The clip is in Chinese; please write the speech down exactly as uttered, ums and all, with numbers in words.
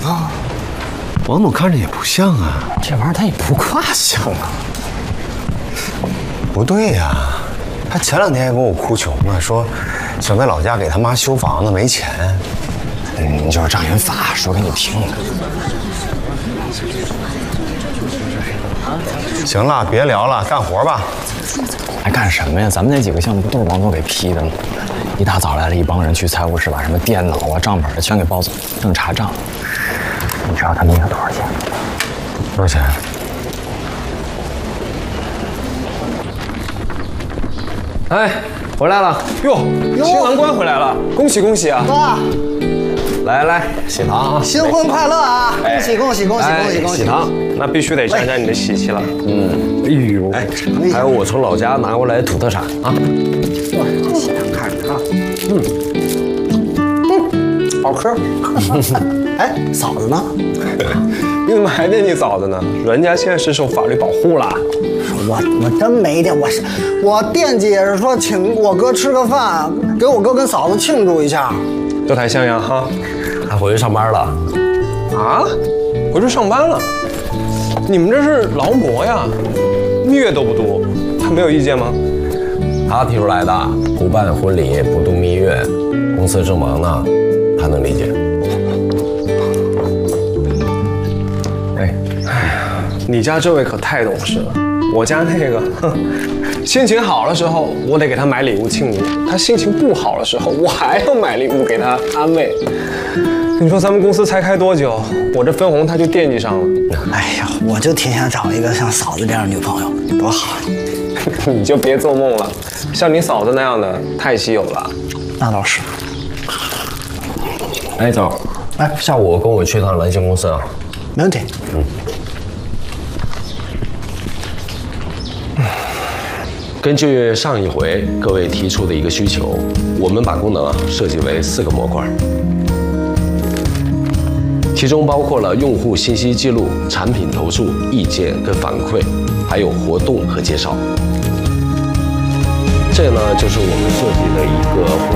啊？ 王总看着也不像啊， 这玩意儿他也不挂像啊。 不对呀、啊，他前两天还跟我哭穷呢，说想在老家给他妈修房子，没钱。 嗯，就是障眼法，说给你听的。 行了，别聊了，干活吧。 还干什么呀？咱们那几个项目不都是王总给批的吗？一大早来了一帮人去财务室，把什么电脑啊、账本全给包走，正查账。你知道他们要多少钱吗？ 多少钱？ 哎，回来了！哟，新郎官回来了，恭喜恭喜啊！ 哇， 来来，喜糖啊！ 新婚快乐啊！恭喜恭喜恭喜恭喜恭喜！ 喜糖，那必须得沾沾你的喜气了。嗯，哎呦， 哎，还有我从老家拿过来的土特产啊！ 喜糖看着啊，嗯嗯，好吃。哎，嫂子呢？ 你怎么还惦记嫂子呢？人家现在是受法律保护了。 我我真没惦，我是我惦记也是说请我哥吃个饭，给我哥跟嫂子庆祝一下。 德台向阳哈， 他回去上班了。 啊？回去上班了？你们这是劳模呀？蜜月都不度，他没有意见吗？ 他提出来的，不办婚礼，不度蜜月，公司正忙呢，他能理解。 哎，哎呀，你家这位可太懂事了。我家那个，哼，心情好的时候我得给他买礼物庆祝，他心情不好的时候我还要买礼物给他安慰。你说咱们公司才开多久，我这分红他就惦记上了。 哎呀，我就挺想找一个像嫂子这样的女朋友，多好。 你就别做梦了，像你嫂子那样的太稀有了。 那倒是。 哎，走，哎，下午跟我去趟蓝星公司啊。 没问题。 嗯。根据上一回各位提出的一个需求，我们把功能啊设计为四个模块，其中包括了用户信息记录、产品投诉、意见跟反馈，还有活动和介绍。这呢就是我们设计的一个活